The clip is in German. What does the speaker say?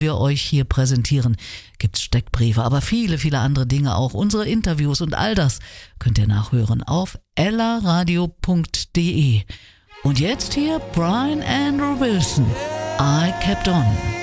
wir euch hier präsentieren, gibt's Steckbriefe, aber viele, viele andere Dinge auch. Unsere Interviews und all das könnt ihr nachhören auf ellaradio.de. Und jetzt hier Brian Andrew Wilson, I Kept On.